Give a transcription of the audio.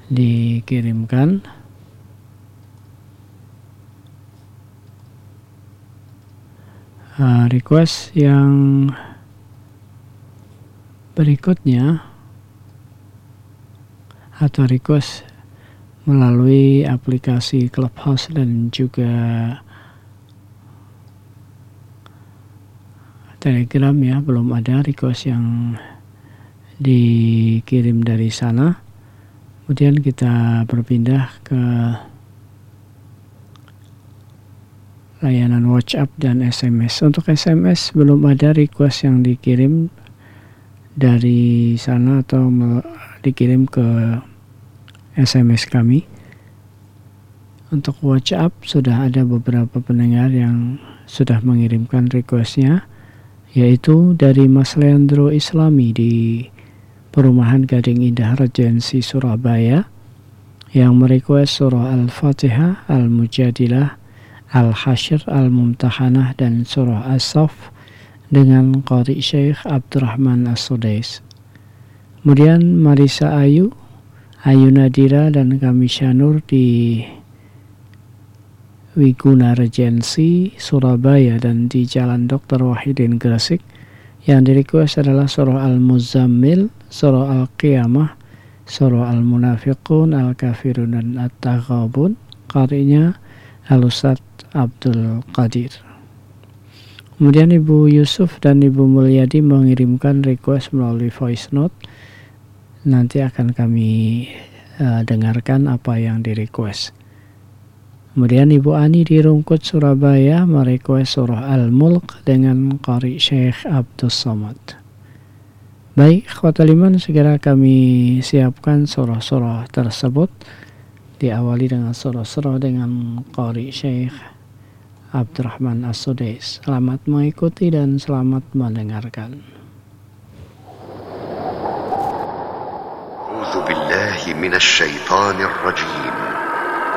dikirimkan. Request yang berikutnya atau request melalui aplikasi Clubhouse dan juga Telegram ya, belum ada request yang dikirim dari sana. Kemudian kita berpindah ke layanan WhatsApp dan SMS. Untuk SMS belum ada request yang dikirim dari sana atau dikirim ke SMS kami. Untuk WhatsApp sudah ada beberapa pendengar yang sudah mengirimkan requestnya, yaitu dari Mas Leandro Islami di Perumahan Gading Indah Regency Surabaya yang merequest surah Al-Fatihah, Al-Mujadilah, Al-Hasyr, Al-Mumtahanah dan surah As-Saff dengan qari Syekh Abdurrahman As-Sudais. Kemudian Marisa Ayu Nadira dan kami Syanur di Wiguna Regency Surabaya dan di Jalan Dr. Wahidin Gresik yang direquest adalah surah Al-Muzammil, surah Al-Qiyamah, surah Al-Munafiqun, Al-Kafirun dan At-Taghabun, qari'nya Al-Ustadz Abdul Qadir. Kemudian Ibu Yusuf dan Ibu Mulyadi mengirimkan request melalui voice note. Nanti akan kami dengarkan apa yang di-request. Kemudian Ibu Ani di Rungkut Surabaya merequest surah Al-Mulk dengan qari Syekh Abdus Somad. Baik, ikhwatal iman, segera kami siapkan surah-surah tersebut. Diawali dengan surah-surah dengan qari Syekh Abdurrahman As-Sudais. Selamat mengikuti dan selamat mendengarkan. A'udzu billahi minasy syaithanir rajim.